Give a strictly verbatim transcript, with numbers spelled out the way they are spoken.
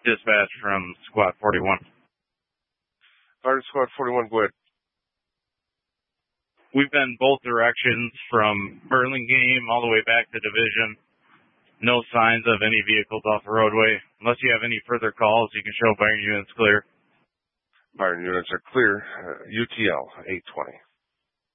Dispatch from Squad forty-one. Fire Squad forty-one, go ahead. We've been both directions from Burlingame all the way back to Division. No signs of any vehicles off the roadway. Unless you have any further calls, you can show fire units clear. Fire units are clear. Uh, U T L eight twenty.